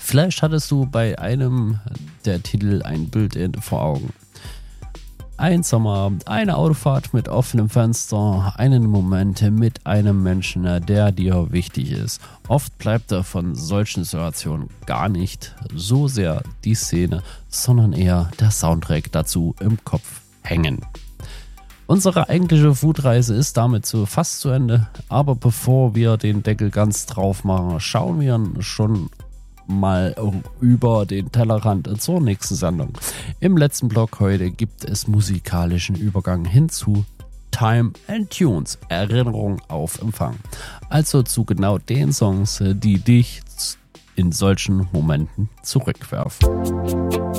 Vielleicht hattest du bei einem der Titel ein Bild vor Augen. Ein Sommerabend, eine Autofahrt mit offenem Fenster, einen Moment mit einem Menschen, der dir wichtig ist. Oft bleibt von solchen Situationen gar nicht so sehr die Szene, sondern eher der Soundtrack dazu im Kopf hängen. Unsere eigentliche Foodreise ist damit fast zu Ende, aber bevor wir den Deckel ganz drauf machen, schauen wir schon mal über den Tellerrand zur nächsten Sendung. Im letzten Blog heute gibt es musikalischen Übergang hin zu Time and Tunes, Erinnerung auf Empfang. Also zu genau den Songs, die dich in solchen Momenten zurückwerfen.